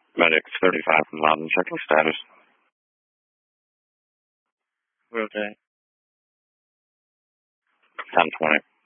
Medic 35 from Loudon, checking status. Okay. 1020.